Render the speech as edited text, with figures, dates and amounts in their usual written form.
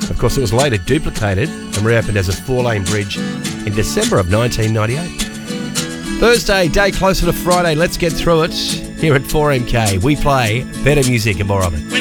Of course, it was later duplicated and reopened as a 4-lane bridge in December of 1998. Thursday, day closer to Friday. Let's get through it. Here at 4MK, we play better music and more of it.